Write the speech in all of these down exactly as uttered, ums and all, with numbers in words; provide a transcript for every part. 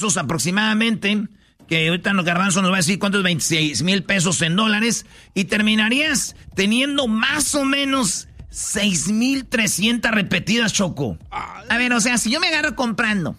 pesos aproximadamente, que ahorita los garbanzos nos va a decir cuántos, veintiséis mil pesos en dólares, y terminarías teniendo más o menos seis mil trescientas repetidas, Choco. A ver, o sea, si yo me agarro comprando,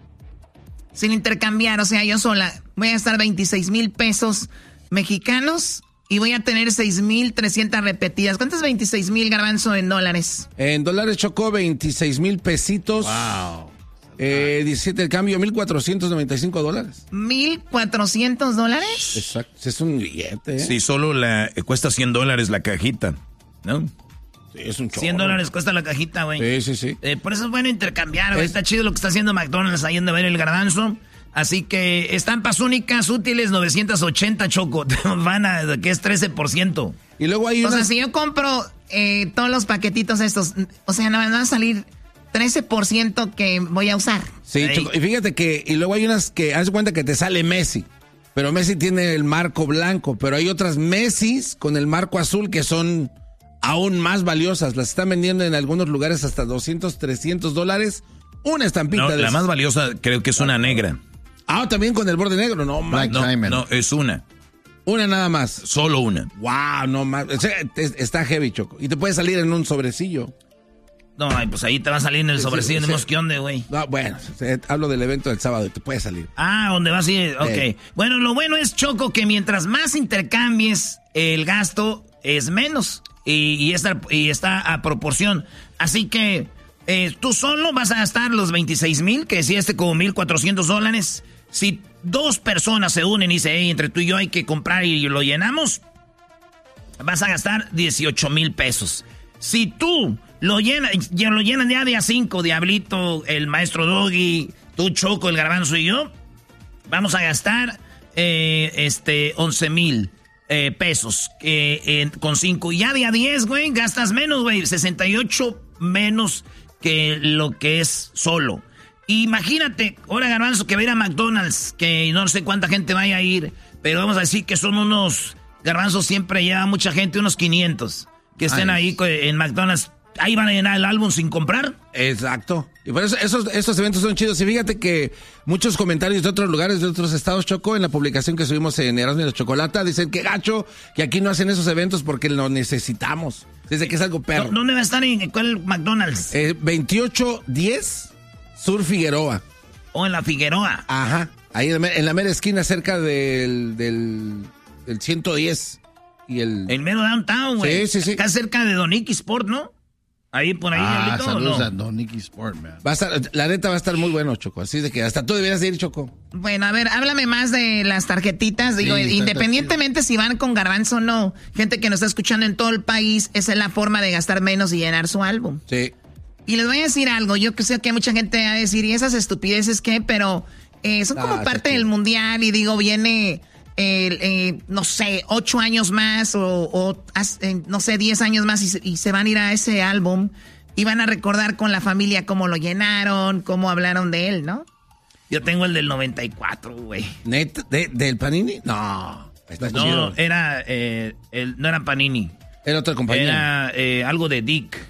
sin intercambiar, o sea, yo sola, voy a gastar veintiséis mil pesos mexicanos y voy a tener seis mil trescientas repetidas. ¿Cuántos veintiséis mil, Garbanzo, en dólares? En dólares, Choco, veintiséis mil pesitos. Wow. Eh, diecisiete el cambio, mil cuatrocientos noventa y cinco dólares. ¿mil cuatrocientos dólares? Exacto, es un billete, ¿eh? Sí, solo la, eh, cuesta cien dólares la cajita, ¿no? Sí, es un chorro. cien dólares cuesta la cajita, güey. Sí, sí, sí. Eh, por eso es bueno intercambiar, güey. Es... Está chido lo que está haciendo McDonald's ahí en de ver el garbanzo. Así que estampas únicas, útiles, novecientos ochenta, Choco. Van a, que es trece por ciento. Y luego hay unas... unas... O sea, si yo compro eh, todos los paquetitos estos, o sea, no van a salir trece por ciento que voy a usar. Sí, hey. Choco, y fíjate que, y luego hay unas que, haz de cuenta que te sale Messi, pero Messi tiene el marco blanco, pero hay otras Messis con el marco azul que son aún más valiosas. Las están vendiendo en algunos lugares hasta doscientos, trescientos dólares. Una estampita. No, de la esas. más valiosa creo que es una negra. Ah, también con el borde negro, no, man. No, no, es una. Una nada más. Solo una. Wow, no más. O sea, está heavy, Choco. Y te puede salir en un sobrecillo. No, pues ahí te va a salir en el sobrecillo, sí, sí, ¿qué onda, güey? No, bueno, hablo del evento del sábado y te puede salir. Ah, ¿dónde vas a ir? Ok. Eh. Bueno, lo bueno es, Choco, que mientras más intercambies, el gasto es menos. Y, y, está, y está a proporción. Así que eh, tú solo vas a gastar los veintiséis mil, que decía este como mil cuatrocientos dólares. Si dos personas se unen y dicen, hey, entre tú y yo hay que comprar y lo llenamos, vas a gastar dieciocho mil pesos. Si tú lo llenas, ya lo llenan ya día cinco, Diablito, el maestro Doggy, tú, Choco, el Garbanzo y yo, vamos a gastar eh, este once mil eh, pesos eh, eh, con cinco. Y ya día diez, güey, gastas menos, güey, sesenta y ocho menos que lo que es solo. Imagínate, ahora Garbanzo, que va a ir a McDonald's, que no sé cuánta gente vaya a ir, pero vamos a decir que son unos, Garbanzo siempre lleva mucha gente, unos quinientos, que estén Ay. ahí en McDonald's. Ahí van a llenar el álbum sin comprar. Exacto. Y por eso esos, esos eventos son chidos. Y fíjate que muchos comentarios de otros lugares, de otros estados, Choco, en la publicación que subimos en Erasmo y la Chocolata, dicen que gacho, que aquí no hacen esos eventos porque lo necesitamos. Desde que es algo perro. ¿Dónde va a estar? ¿En cuál McDonald's? Eh, veintiocho diez Sur Figueroa. ¿O en la Figueroa? Ajá. Ahí en la mera esquina, cerca del, del, del ciento diez. Y el... el mero downtown, güey. Sí, sí, sí. Acá cerca de Don Nicky Sport, ¿no? Ahí por ahí. Ah, saludos ¿no? a Don Nicky Sport, man. Va a estar, la neta va a estar muy bueno, Choco. Así de que hasta tú deberías de ir, Choco. Bueno, a ver, háblame más de las tarjetitas. Digo, Sí, independientemente si van con Garbanzo o no, gente que nos está escuchando en todo el país, esa es la forma de gastar menos y llenar su álbum. Sí. Y les voy a decir algo, yo que sé que mucha gente va a decir, ¿y esas estupideces qué? Pero eh, son como ah, parte del mundial y digo, viene, eh, eh, no sé, ocho años más o, o eh, no sé, diez años más y se, y se van a ir a ese álbum y van a recordar con la familia cómo lo llenaron, cómo hablaron de él, ¿no? Yo tengo el del noventa y cuatro, güey. ¿Net de, ¿Del Panini? No. Está no, chido. era, eh, el, no era Panini. Era otra compañía. Era eh, algo de Dick.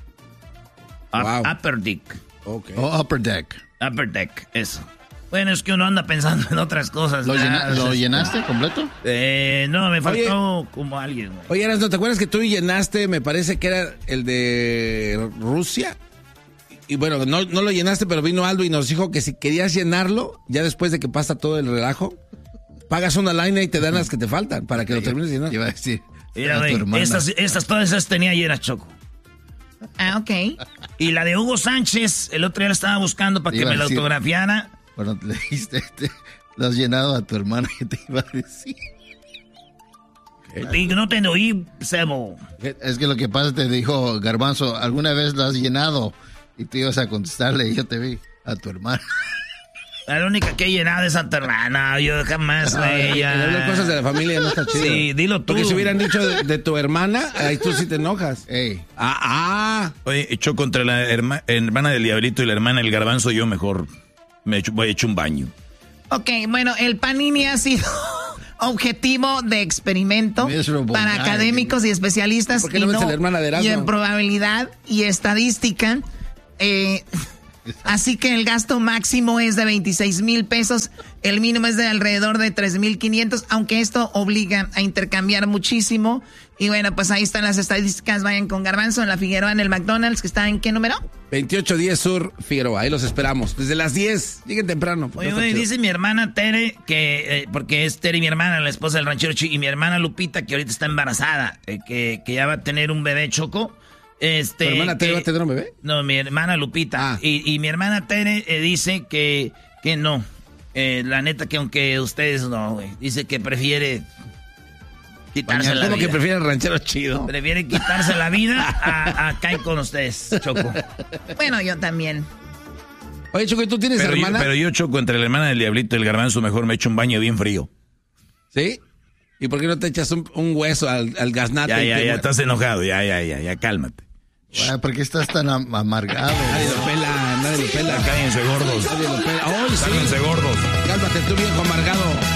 Wow. Upper Dick. Okay. Oh, Upper Deck. Upper Deck, eso. Bueno, es que uno anda pensando en otras cosas. ¿Lo, llena, ah, ¿lo es, llenaste completo? Eh, no, me faltó Oye, como alguien, güey. Oye, Erasmo, ¿te acuerdas que tú llenaste, me parece que era el de Rusia? Y bueno, no, no lo llenaste, pero vino Aldo y nos dijo que si querías llenarlo, ya después de que pasa todo el relajo, pagas una línea y te dan las que te faltan para que lo termines de llenar. Iba a decir. Mira, güey, estas, estas, todas esas tenía llenas, Choco. Ah, ok. Y la de Hugo Sánchez, el otro día la estaba buscando para que me la autografiara. Bueno, le dijiste, te, lo has llenado a tu hermana, que te iba a decir. Y no te oí, Sebo. Es que lo que pasa, te dijo Garbanzo, ¿alguna vez lo has llenado? Y tú ibas a contestarle y yo te vi a tu hermana. La única que he llenado es a tu hermana. Yo jamás, güey. Ya. Hablar cosas de la familia no está chido. Sí, dilo tú. Porque si hubieran dicho de, de tu hermana, ahí tú sí te enojas. Ey. Ah, ah. Oye, echó contra la herma, hermana del Diablito y la hermana del Garbanzo, yo mejor me echo, voy a echar un baño. Ok, bueno, el Panini ha sido objetivo de experimento para académicos y especialistas. ¿Por qué no y, ves no, a la hermana de Erasmo? y en probabilidad y estadística. Eh, Así que el gasto máximo es de veintiséis mil pesos, el mínimo es de alrededor de tres mil quinientos, aunque esto obliga a intercambiar muchísimo. Y bueno, pues ahí están las estadísticas. Vayan con Garbanzo en la Figueroa, en el McDonald's, que está en ¿qué número? veintiocho diez Sur Figueroa, ahí los esperamos. Desde las diez, lleguen temprano. Oye, oye, dice mi hermana Tere, que eh, porque es Tere mi hermana, la esposa del ranchero Chi, y mi hermana Lupita, que ahorita está embarazada, eh, que, que ya va a tener un bebé, Choco. Este, ¿Tu hermana Tere que, va a tener un bebé? No, mi hermana Lupita. Ah. Y, y mi hermana Tere eh, dice que, que no. Eh, la neta que aunque ustedes no, güey. Dice que prefiere quitarse la ¿Cómo vida. que prefiere el ranchero chido? Prefiere quitarse la vida a, a caer con ustedes, Choco. Bueno, yo también. Oye, Choco, ¿y tú tienes Pero yo, hermana? pero yo, Choco, entre la hermana del Diablito y el Garbanzo, mejor me echo un baño bien frío. ¿Sí? ¿Y por qué no te echas un, un hueso al, al gaznate? Ya, y ya, te ya, mue- estás enojado, ya, ya, ya, ya, cálmate. Güey, ¿por qué estás tan am- amargado? Nadie lo pela, nadie lo pela. Cállense gordos. Nadie lo pela. ¡Ay, sí! Cálmense gordos. Cálmate tú, viejo amargado.